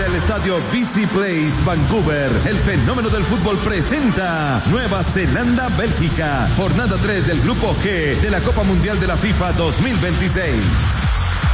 Desde el estadio BC Place, Vancouver, el fenómeno del fútbol presenta Nueva Zelanda, Bélgica, jornada 3 del Grupo G de la Copa Mundial de la FIFA 2026.